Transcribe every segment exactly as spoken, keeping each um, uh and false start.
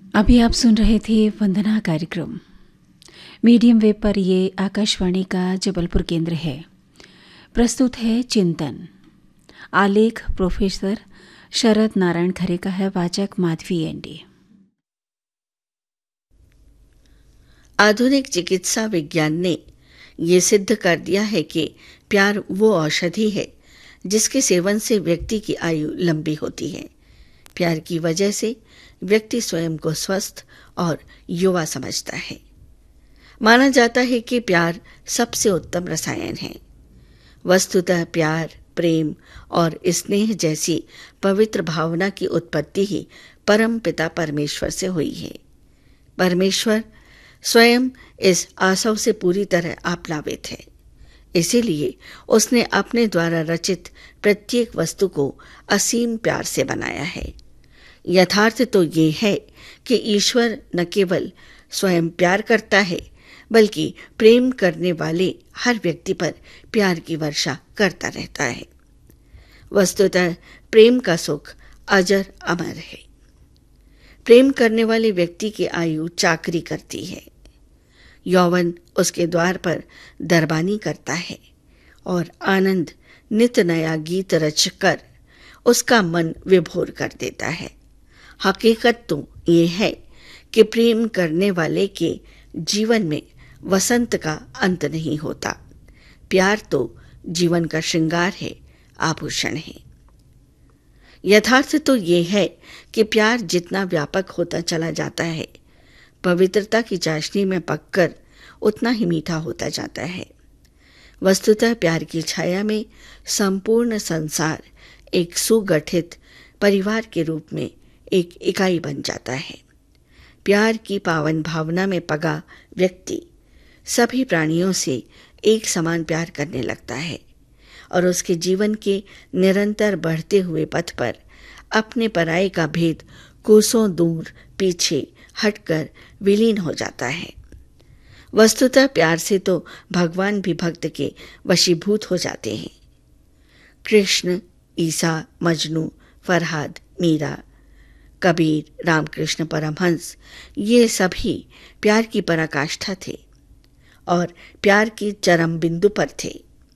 अभी आप सुन रहे थे वंदना कार्यक्रम। मीडियम वेव पर ये आकाशवाणी का जबलपुर केंद्र है। प्रस्तुत है चिंतन। आलेख प्रोफेसर शरद नारायण खरे का है। वाचक माधवी एंडी। आधुनिक चिकित्सा विज्ञान ने ये सिद्ध कर दिया है कि प्यार वो औषधि है जिसके सेवन से व्यक्ति की आयु लंबी होती है। प्यार की वजह से व्यक्ति स्वयं को स्वस्थ और युवा समझता है। माना जाता है कि प्यार सबसे उत्तम रसायन है। वस्तुतः प्यार, प्रेम और स्नेह जैसी पवित्र भावना की उत्पत्ति ही परम पिता परमेश्वर से हुई है। परमेश्वर स्वयं इस आशय से पूरी तरह आप्लावित है। इसीलिए उसने अपने द्वारा रचित प्रत्येक वस्तु को असीम प्यार से बनाया है। यथार्थ तो ये है कि ईश्वर न केवल स्वयं प्यार करता है, बल्कि प्रेम करने वाले हर व्यक्ति पर प्यार की वर्षा करता रहता है। वस्तुतः प्रेम का सुख अजर अमर है। प्रेम करने वाले व्यक्ति की आयु चाकरी करती है। यौवन उसके द्वार पर दरबानी करता है और आनंद नित नया गीत रचकर उसका मन विभोर कर देता है। हकीकत तो ये है कि प्रेम करने वाले के जीवन में वसंत का अंत नहीं होता। प्यार तो जीवन का श्रृंगार है, आभूषण है। यथार्थ तो ये है कि प्यार जितना व्यापक होता चला जाता है, पवित्रता की चाशनी में पककर उतना ही मीठा होता जाता है। वस्तुतः प्यार की छाया में संपूर्ण संसार एक सुगठित परिवार के रूप में एक इकाई बन जाता है। प्यार की पावन भावना में पगा व्यक्ति सभी प्राणियों से एक समान प्यार करने लगता है और उसके जीवन के निरंतर बढ़ते हुए पथ पर अपने पराये का भेद कोसों दूर पीछे हटकर विलीन हो जाता है। वस्तुतः प्यार से तो भगवान भी भक्त के वशीभूत हो जाते हैं। कृष्ण, ईसा, मजनू, फरहाद, मीरा, कबीर, रामकृष्ण परमहंस, ये सभी प्यार की पराकाष्ठा थे और प्यार की चरम बिंदु पर थे।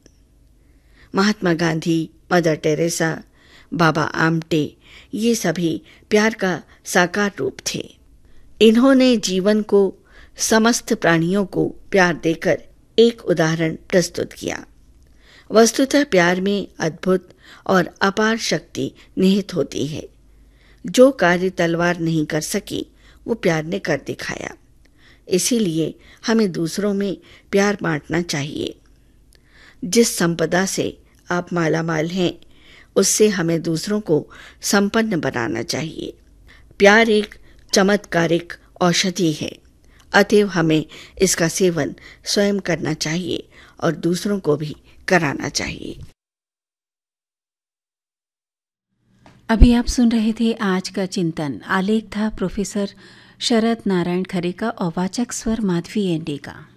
महात्मा गांधी, मदर टेरेसा, बाबा आमटे, ये सभी प्यार का साकार रूप थे। इन्होंने जीवन को, समस्त प्राणियों को प्यार देकर एक उदाहरण प्रस्तुत किया। वस्तुतः प्यार में अद्भुत और अपार शक्ति निहित होती है। जो कार्य तलवार नहीं कर सकी, वो प्यार ने कर दिखाया। इसीलिए हमें दूसरों में प्यार बांटना चाहिए। जिस संपदा से आप मालामाल हैं, उससे हमें दूसरों को संपन्न बनाना चाहिए। प्यार एक चमत्कारिक औषधि है, अतएव हमें इसका सेवन स्वयं करना चाहिए और दूसरों को भी कराना चाहिए। अभी आप सुन रहे थे आज का चिंतन। आलेख था प्रोफेसर शरद नारायण खरे का और वाचक स्वर माधवी एंडी का।